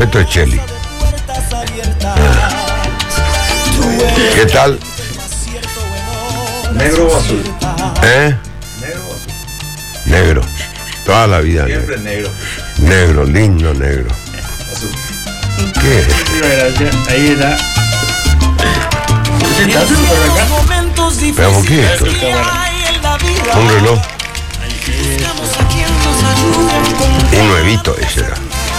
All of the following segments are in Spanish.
Esto es Cheli. ¿Qué tal? ¿Negro o azul? ¿Negro o azul? Negro. Toda la vida. Siempre negro. Negro, lindo negro. Azul. ¿Qué es? Gracias. Ahí está. ¿Sentaste por acá? ¿Pero por qué esto? Un reloj. Un nuevito ese era.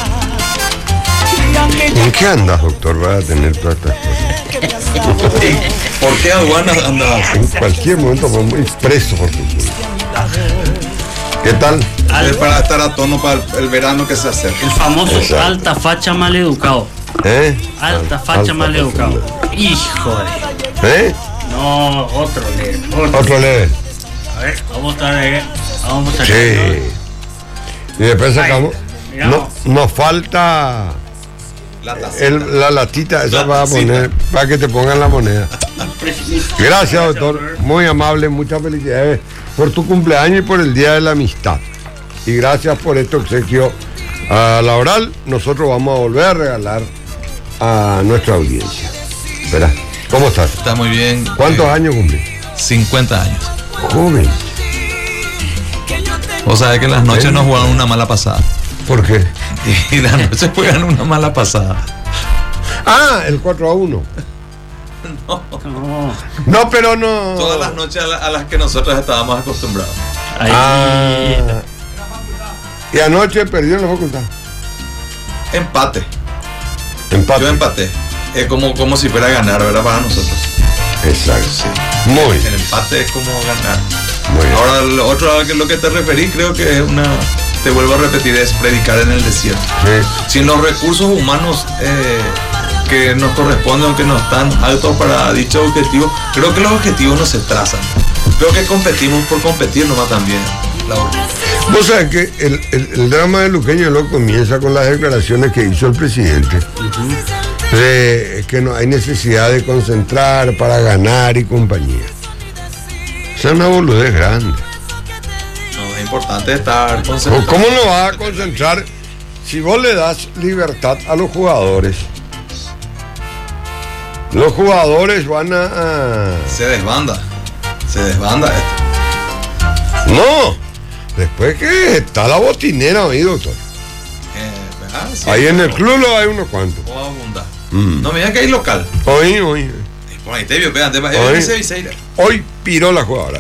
¿En qué andas, doctor? Vas a tener todas estas cosas. ¿Por qué aduanas andas? En cualquier momento podemos ir preso por tu culpa. ¿Qué tal? Es para estar a tono para el verano que se acerca. El famoso Exacto. alta facha mal educado. Alta facha mal educado. Hijo de. No, otro leve. Otro leve. A ver, vamos a estar. Vamos a estar. Sí. Y después sacamos. Mira. No, nos falta la latita, esa La va a poner para que te pongan la moneda. Gracias, doctor. Muy amable, muchas felicidades por tu cumpleaños y por el Día de la Amistad. Y gracias por este obsequio laboral. Nosotros vamos a volver a regalar a nuestra audiencia. Espera, ¿cómo estás? Está muy bien. ¿Cuántos años cumplís? 50 años. Joven. O sea, que las noches nos juegan una mala pasada. ¿Por qué? Y las noches juegan una mala pasada. Ah, el 4-1. No. No, pero no. Todas las noches a las que nosotros estábamos acostumbrados. Ahí. Ah. Y anoche perdió en la facultad. Empate. Empate. Yo empaté. Es como si fuera ganar, ¿verdad? Para nosotros. Exacto. Sí. Muy El bien. empate es como ganar. Muy bien. Ahora, lo que te referí, creo que es te vuelvo a repetir, es predicar en el desierto. Sí. Sin los recursos humanos que nos corresponden o que no están altos para dicho objetivo, creo que los objetivos no se trazan. Creo que competimos por competir nomás también, Laura. Vos sabés que el drama de Luqueño lo comienza con las declaraciones que hizo el presidente. De que no hay necesidad de concentrar para ganar y compañía. Esa es una boludez grande. No, es importante estar concentrado. ¿Cómo no vas a concentrar si vos le das libertad a los jugadores? Los jugadores van a... Se desbanda esto. No, después que está la botinera ahí, doctor. ¿Verdad? Sí, Ahí en el club lo hay unos cuantos. O abunda. No, mira que hay local. Hoy Por ahí te vio, pégate, Oye. ese Viseira. hoy piró la jugadora.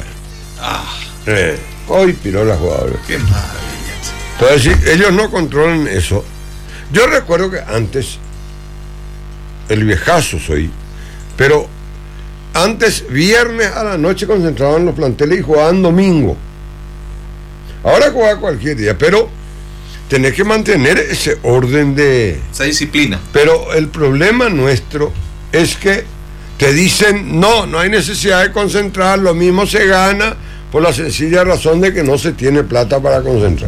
Hoy piró la jugadora. Qué maravilla. Entonces, si ellos no controlan eso. Yo recuerdo que antes, el viejazo soy, pero antes, viernes a la noche concentraban los planteles y jugaban domingo. Ahora juega cualquier día, pero tenés que mantener ese orden de... Esa disciplina. Pero el problema nuestro es que te dicen, no hay necesidad de concentrar, lo mismo se gana por la sencilla razón de que no se tiene plata para concentrar.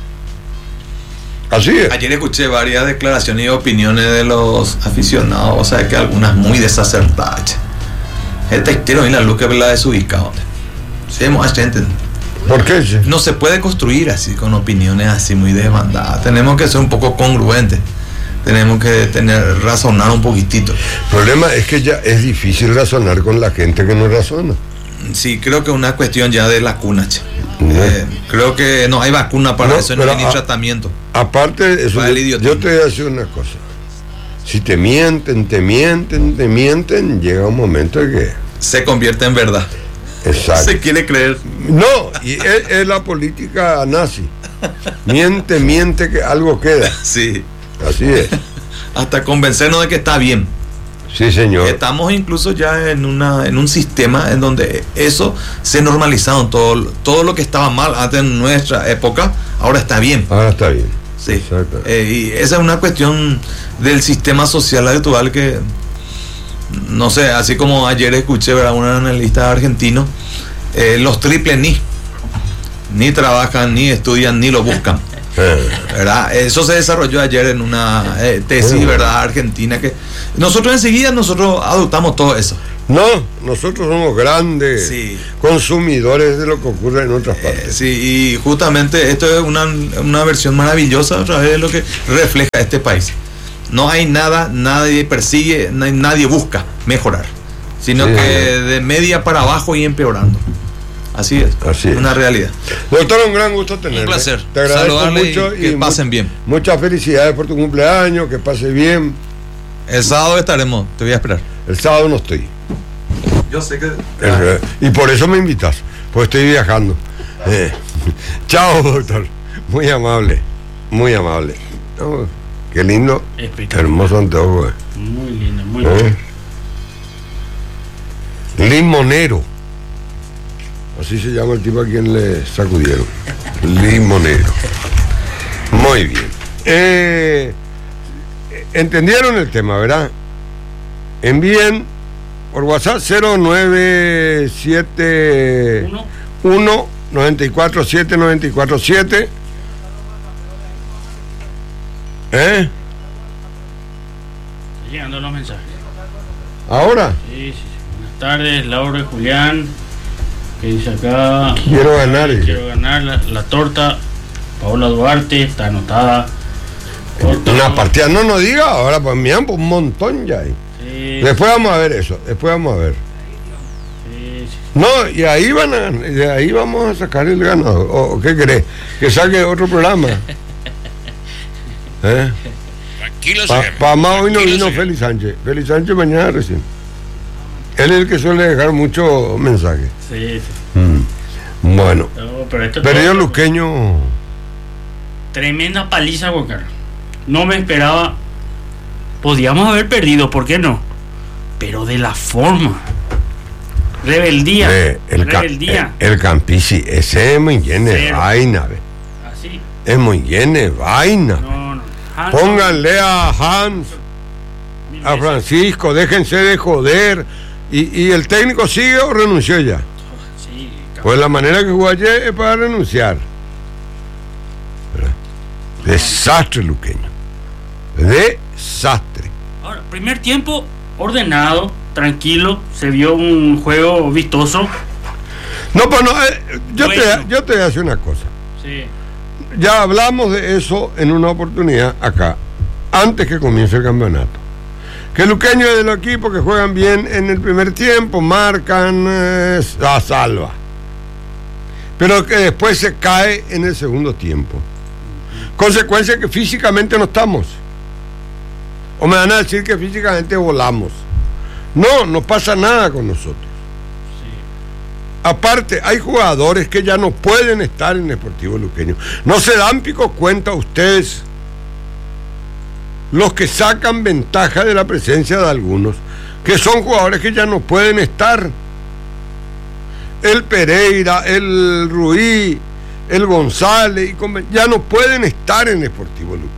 Así es. Ayer escuché varias declaraciones y opiniones de los aficionados, o sea que algunas muy desacertadas. Este quiero ir la luz que la desubicado. Sí, mucha gente. ¿Por qué? No se puede construir así con opiniones así muy desbandadas. Tenemos que ser un poco congruentes. Tenemos que razonar un poquitito. El problema es que ya es difícil razonar con la gente que no razona. Sí, creo que es una cuestión ya de la cuna, che. Creo que no hay vacuna para eso, no hay ni tratamiento. Aparte de eso, Para el idiotismo. yo te voy a decir una cosa. Si te mienten, llega un momento de que... Se convierte en verdad. Exacto. Se quiere creer. No, y es la política nazi. Miente que algo queda. Sí. Así es. Hasta convencernos de que está bien. Sí, señor. Estamos incluso ya en un sistema en donde eso se normalizaron. Todo lo que estaba mal antes en nuestra época, ahora está bien. Ahora está bien. Sí. Exacto. Y esa es una cuestión del sistema social actual que, no sé, así como ayer escuché, ¿verdad?, un analista argentino, los triples ni trabajan, ni estudian, ni lo buscan. ¿Verdad? Eso se desarrolló ayer en una tesis, ¿verdad?, argentina, que nosotros adoptamos todo eso. No, nosotros somos grandes consumidores de lo que ocurre en otras partes. Sí, y justamente esto es una versión maravillosa otra vez de lo que refleja este país. no hay nada, nadie persigue, nadie busca mejorar, sino que de media para abajo y empeorando. Así es, una realidad. Doctor, un gran gusto tenerle. Un placer. Te agradezco saludarle mucho y que pasen bien. Muchas felicidades por tu cumpleaños, que pase bien. El sábado estaremos, te voy a esperar. El sábado no estoy. Yo sé que... Y por eso me invitas, pues estoy viajando. Chao, doctor. Muy amable, muy amable. Oh, qué lindo, hermoso anteojo. Muy lindo, muy lindo. Limonero. Así se llama el tipo a quien le sacudieron. Limonero. Muy bien. Entendieron el tema, ¿verdad? Envíen por WhatsApp 0971 947 947. Llegando los mensajes. ¿Ahora? Sí. Buenas tardes, Laura y Julián. Que dice acá. Quiero ganar la torta. Paola Duarte está anotada. Una partida, no diga ahora, pues me han un montón ya ahí. Sí. Después vamos a ver eso, después vamos a ver. Sí. No, y ahí de ahí vamos a sacar el ganador. ¿O qué crees? ¿Que saque otro programa? Tranquilo, Para más hoy no vino Félix Sánchez. Félix Sánchez mañana recién. Él es el que suele dejar muchos mensajes. Sí. Bueno. No, pero perdió Luqueño. Tremenda paliza, Juan Carlos. No me esperaba. Podíamos haber perdido, ¿por qué no? Pero de la forma. Rebeldía. Rebeldía. El Campisi, ese es muy lleno de vaina. Así. Es muy lleno de vaina. No. Pónganle a Hans, a Francisco, déjense de joder. ¿Y el técnico sigue o renunció ya? Sí, pues la manera que jugó ayer es para renunciar. ¿Verdad? Desastre Luqueño. Desastre. Ahora, primer tiempo ordenado, tranquilo, se vio un juego vistoso. No, pues no, yo te voy a decir una cosa. Sí. Ya hablamos de eso en una oportunidad acá, antes que comience el campeonato. Que Luqueño es de los equipos que juegan bien en el primer tiempo, marcan a salva. Pero que después se cae en el segundo tiempo. Consecuencia que físicamente no estamos. O me van a decir que físicamente volamos. No pasa nada con nosotros. Sí. Aparte, hay jugadores que ya no pueden estar en el Deportivo Luqueño. No se dan pico cuenta ustedes, los que sacan ventaja de la presencia de algunos, que son jugadores que ya no pueden estar. El Pereira, el Ruiz, el González, ya no pueden estar en el Deportivo Luqueño.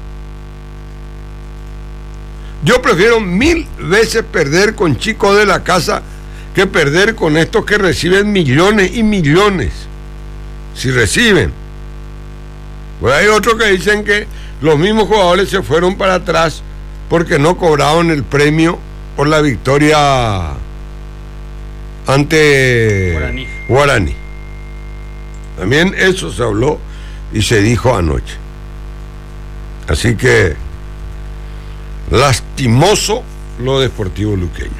Yo prefiero 1000 veces perder con chicos de la casa que perder con estos que reciben millones y millones. Si reciben. Pues hay otros que dicen que los mismos jugadores se fueron para atrás porque no cobraron el premio por la victoria ante Guaraní. También eso se habló y se dijo anoche. Así que lastimoso lo Deportivo Luqueño.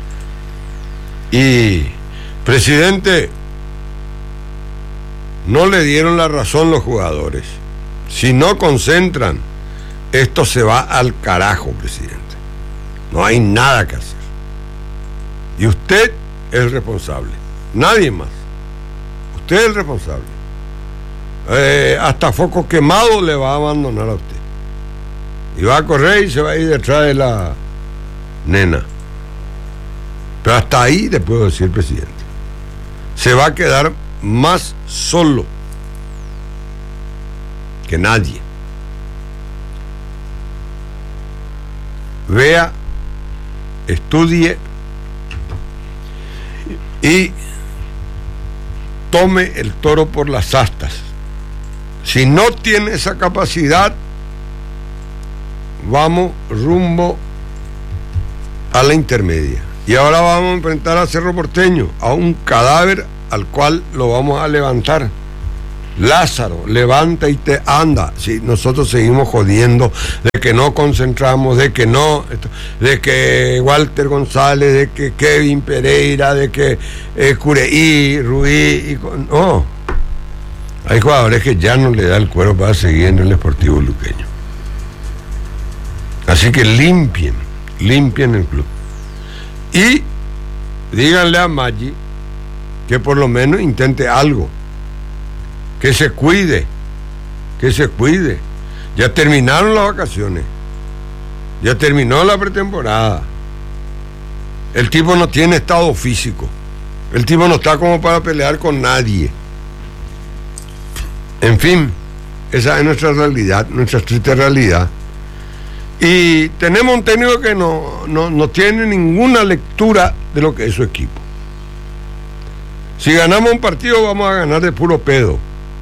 Y presidente, no le dieron la razón los jugadores. Si no concentran, esto se va al carajo, presidente. No hay nada que hacer. Y usted es el responsable. Nadie más. Usted es el responsable. Hasta foco quemado le va a abandonar a usted. Y va a correr y se va a ir detrás de la nena. Pero hasta ahí le puedo decir, presidente. Se va a quedar más solo que nadie. Vea, estudie y tome el toro por las astas. Si no tiene esa capacidad, vamos rumbo a la intermedia. Y ahora vamos a enfrentar a Cerro Porteño, a un cadáver al cual lo vamos a levantar. Lázaro, levanta y te anda. Sí, nosotros seguimos jodiendo de que no concentramos, de que no, de que Walter González, de que Kevin Pereira, de que Cureí, Ruiz, no. Hay jugadores que ya no le da el cuero para seguir en el Sportivo Luqueño. Así que limpien el club. Y díganle a Maggi que por lo menos intente algo. Que se cuide. Ya terminaron las vacaciones. Ya terminó la pretemporada. El tipo no tiene estado físico. El tipo no está como para pelear con nadie. En fin, esa es nuestra realidad, nuestra triste realidad. Y tenemos un técnico que no tiene ninguna lectura de lo que es su equipo. Si ganamos un partido vamos a ganar de puro pedo.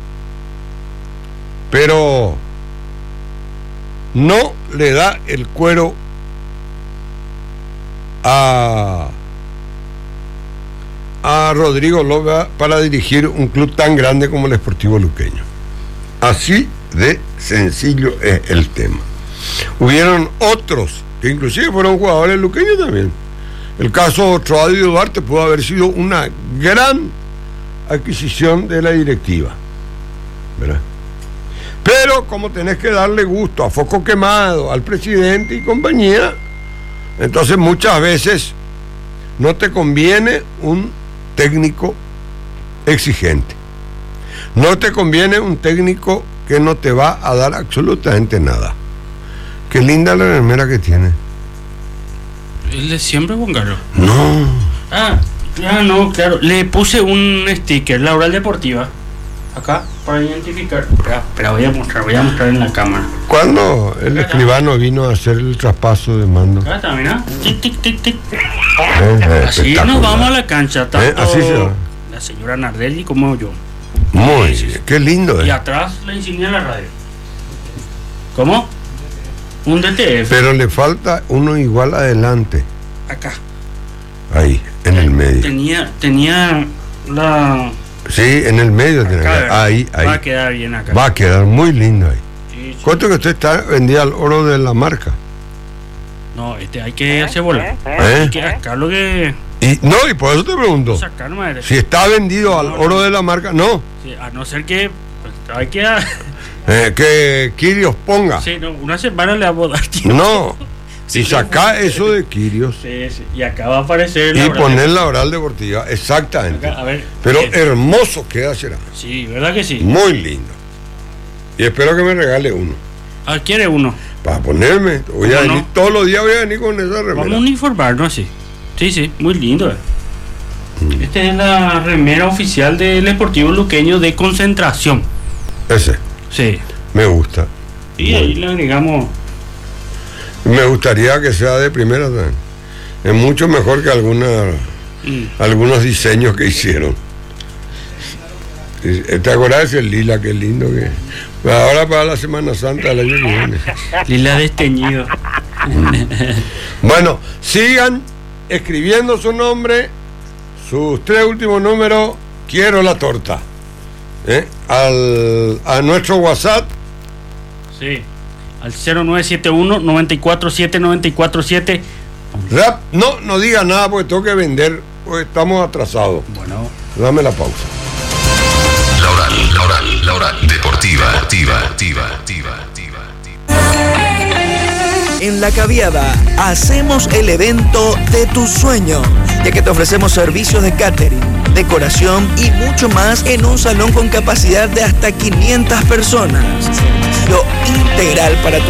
Pero no le da el cuero a Rodrigo López para dirigir un club tan grande como el Sportivo Luqueño. Así de sencillo es el tema. Hubieron otros que inclusive fueron jugadores luqueños también. El caso Troadio Duarte pudo haber sido una gran adquisición de la directiva, ¿verdad? Pero como tenés que darle gusto a foco quemado, al presidente y compañía, entonces muchas veces no te conviene un técnico exigente. No te conviene un técnico que no te va a dar absolutamente nada. Qué linda la remera que tiene. ¿El de siempre, Juan Carlos? No. No, claro. Le puse un sticker, la Oral Deportiva, acá, para identificar. Espera, voy a mostrar en la cámara. ¿Cuándo el escribano vino a hacer el traspaso de mando? Acá está, mira. Tic, tic, tic, tic. Así nos vamos a la cancha, tanto así se va. la señora Nardelli como yo. Muy bien, qué lindo. Y atrás la insignia de la radio. ¿Cómo? Un DTF. Pero le falta uno igual adelante. Acá. Ahí, en el medio. Tenía la... Sí, en el medio. Acá, ahí. Va a quedar bien acá. Va a quedar muy lindo ahí. Sí. ¿Cuánto que usted está vendía el oro de la marca? No, hay que hacer volar. Hay que sacarlo que... Y por eso te pregunto. Sacar, madre. Si está vendido al oro de la marca, no. Sí, a no ser que... Pues, hay que... que Quirios ponga. Sí, no, una semana le vamos a dar tiempo. No. Si saca eso de Quirios. Sí, y acá va a aparecer y poner la Oral Deportiva, exactamente. Acá, a ver, pero hermoso queda será. Sí, ¿verdad que sí? Muy lindo. Y espero que me regale uno. ¿Quiere uno? Para ponerme. Voy a venir, todos los días voy a venir con esa remera. Vamos a uniformarnos así. Sí, muy lindo. Esta es la remera oficial del Sportivo Luqueño de concentración. Ese. Sí. Me gusta. Y ahí le agregamos. Me gustaría que sea de primera también. Es mucho mejor que algunos diseños que hicieron. ¿Te acuerdas del lila? Qué lindo que es. Ahora para la Semana Santa del año que viene. Lila desteñido. Bueno, sigan escribiendo su nombre, sus 3 últimos números. Quiero la torta. A nuestro WhatsApp. Sí. Al 0971-947-947. No diga nada porque tengo que vender, porque estamos atrasados. Bueno. Dame la pausa. La oral deportiva. En La Caviada hacemos el evento de tus sueños, ya que te ofrecemos servicios de catering, decoración y mucho más en un salón con capacidad de hasta 500 personas. Servicio integral para tu